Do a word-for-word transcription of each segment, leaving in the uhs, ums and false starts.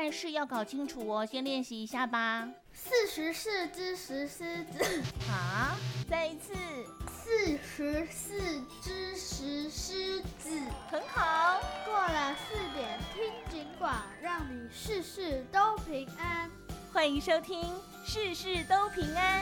在是要搞清楚哦，先练习一下吧。 四十四只石狮子。 好，再一次。 四十四只石狮子。 很好。 过了四点听警广，让你事事都平安。 欢迎收听事事都平安。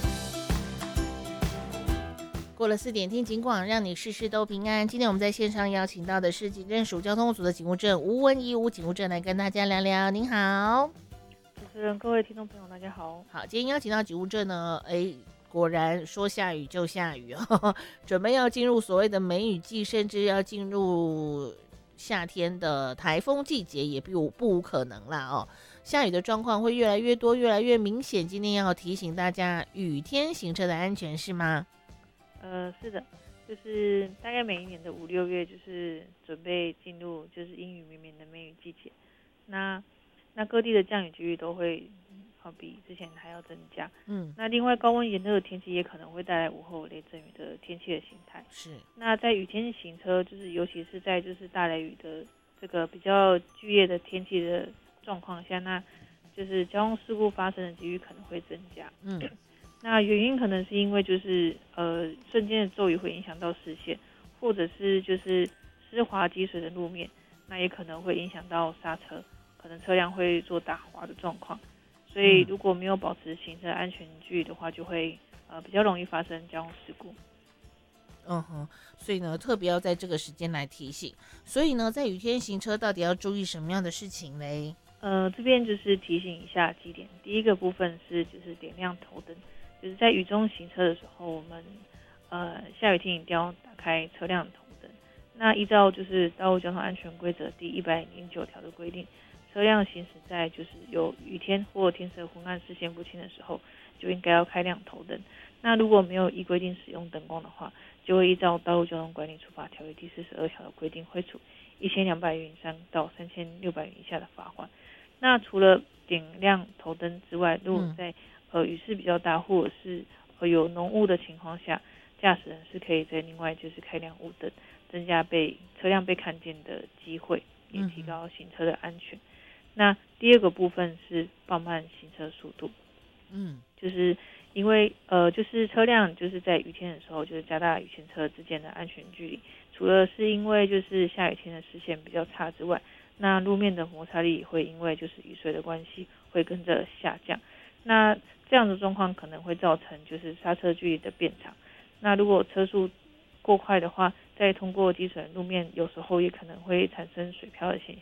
过了四点听警广，让你事事都平安。今天我们在线上邀请到的是警政署交通组的警务正吴文怡吴警务正来跟大家聊聊。您好。 主持人，各位听众朋友大家好。 好，今天邀请到警务正呢，哎，果然说下雨就下雨哦，准备要进入所谓的梅雨季，甚至要进入夏天的台风季节，也不不无可能啦哦。下雨的状况会越来越多，越来越明显。今天要提醒大家雨天行车的安全，是吗？ 呃，是的，就是大概每一年的五六月，就是准备进入就是阴雨绵绵的梅雨季节。那那各地的降雨几率都会好比之前还要增加。嗯，那另外高温炎热的天气也可能会带来午后雷阵雨的天气的形态。 是。那在雨天行车，就是尤其是在就是大雷雨的这个比较剧烈的天气的状况下，那就是交通事故发生的几率可能会增加。嗯。那原因可能是因为就是呃瞬间的骤雨会影响到视线，或者是就是湿滑积水的路面，那也可能会影响到刹车，可能车辆会做打滑的状况。所以如果没有保持行车安全距离的话，就会呃比较容易发生交通事故。 嗯哼，所以呢特别要在这个时间来提醒。所以呢在雨天行车到底要注意什么样的事情嘞？ 呃这边就是提醒一下几点。第一个部分是就是点亮头灯。就是在雨中行车的时候，我们呃下雨天一定要打开车辆头灯。那依照就是道路交通安全规则第一百零九条的规定，车辆行驶在就是有雨天或天色昏暗、视线不清的时候，就应该要开亮头灯。那如果没有依规定使用灯光的话，就会依照道路交通管理处罚条例第四十二条的规定，会处一千两百元以上到三千六百元以下的罚款。那除了点亮头灯之外，如果在、嗯呃，雨势比较大，或者是呃有浓雾的情况下，驾驶人是可以再另外就是开亮雾灯，增加被车辆被看见的机会，也提高行车的安全。嗯、那第二个部分是放慢行车速度，嗯，就是因为呃就是车辆就是在雨天的时候，就是加大与前车之间的安全距离，除了是因为就是下雨天的视线比较差之外，那路面的摩擦力也会因为就是雨水的关系会跟着下降。那这样的状况可能会造成就是刹车距离的变长。那如果车速过快的话，在通过积水的路面，有时候也可能会产生水漂的现